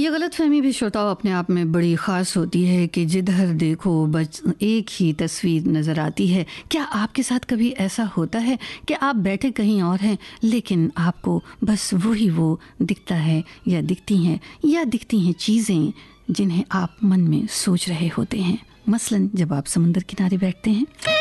ये गलतफहमी भी श्रोताओं अपने आप में बड़ी ख़ास होती है कि जिधर देखो बस एक ही तस्वीर नज़र आती है। क्या आपके साथ कभी ऐसा होता है कि आप बैठे कहीं और हैं लेकिन आपको बस वो दिखता है या दिखती हैं चीज़ें जिन्हें आप मन में सोच रहे होते हैं? मसलन जब आप समुंदर किनारे बैठते हैं